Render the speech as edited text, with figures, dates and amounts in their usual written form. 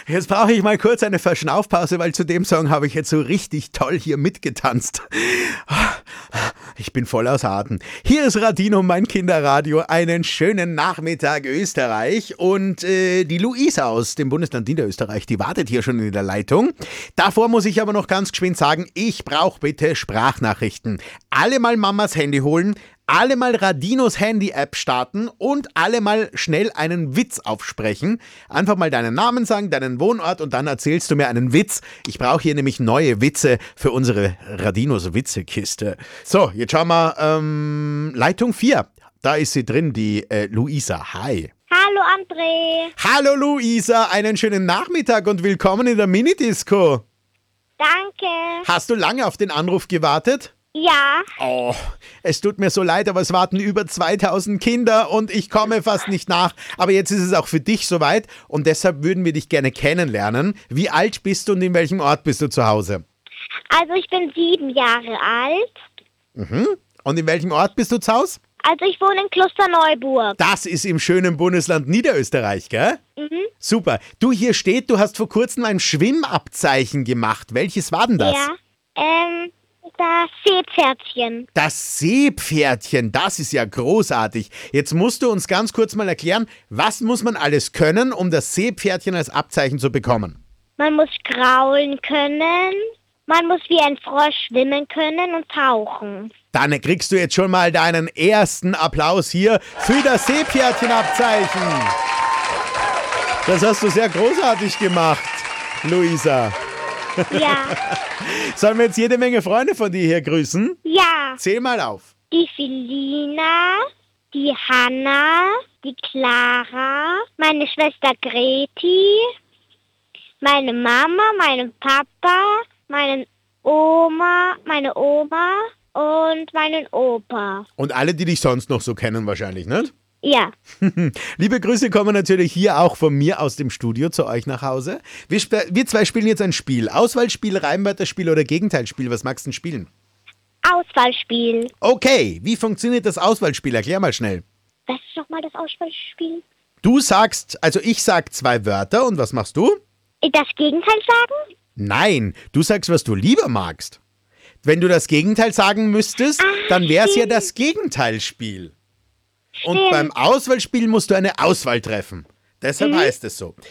Jetzt brauche ich mal kurz eine Verschnaufpause, weil zu dem Song habe ich jetzt so richtig toll hier mitgetanzt. Ich bin voll aus Atem. Hier ist Radino, mein Kinderradio. Einen schönen Nachmittag Österreich. Und die Luisa aus dem Bundesland Niederösterreich, die wartet hier schon in der Leitung. Davor muss ich aber noch ganz geschwind sagen, ich brauche bitte Sprachnachrichten. Alle mal Mamas Handy holen, alle mal Radinos Handy-App starten und alle mal schnell einen Witz aufsprechen. Einfach mal deinen Namen sagen, deinen Wohnort und dann erzählst du mir einen Witz. Ich brauche hier nämlich neue Witze für unsere Radinos Witzekiste. So, jetzt schauen wir, Leitung 4. Da ist sie drin, die Luisa. Hi. Hallo André. Hallo Luisa, einen schönen Nachmittag und willkommen in der Minidisco. Danke. Hast du lange auf den Anruf gewartet? Ja. Oh, es tut mir so leid, aber es warten über 2000 Kinder und ich komme fast nicht nach. Aber jetzt ist es auch für dich soweit und deshalb würden wir dich gerne kennenlernen. Wie alt bist du und in welchem Ort bist du zu Hause? Also ich bin 7 Jahre alt. Mhm. Und in welchem Ort bist du zu Hause? Also ich wohne in Klosterneuburg. Das ist im schönen Bundesland Niederösterreich, gell? Mhm. Super. Du, hier steht, du hast vor kurzem ein Schwimmabzeichen gemacht. Welches war denn das? Ja. Das Seepferdchen. Das Seepferdchen, das ist ja großartig. Jetzt musst du uns ganz kurz mal erklären, was muss man alles können, um das Seepferdchen als Abzeichen zu bekommen? Man muss kraulen können. Man muss wie ein Frosch schwimmen können und tauchen. Dann kriegst du jetzt schon mal deinen ersten Applaus hier für das Seepferdchen-Abzeichen. Das hast du sehr großartig gemacht, Luisa. Ja. Sollen wir jetzt jede Menge Freunde von dir hier grüßen? Ja. Zähl mal auf. Die Felina, die Hanna, die Clara, meine Schwester Greti, meine Mama, meinen Papa, meine Oma und meinen Opa. Und alle, die dich sonst noch so kennen wahrscheinlich, nicht? Ja. Liebe Grüße kommen natürlich hier auch von mir aus dem Studio zu euch nach Hause. Wir zwei spielen jetzt ein Spiel. Auswahlspiel, Reimwörterspiel oder Gegenteilspiel. Was magst du denn spielen? Auswahlspiel. Okay, wie funktioniert das Auswahlspiel? Erklär mal schnell. Was ist nochmal das Auswahlspiel? Du sagst, also ich sag 2 Wörter und was machst du? Das Gegenteil sagen? Nein, du sagst, was du lieber magst. Wenn du das Gegenteil sagen müsstest, dann wäre es ja das Gegenteilspiel. Und beim Auswahlspiel musst du eine Auswahl treffen. Deshalb heißt es so.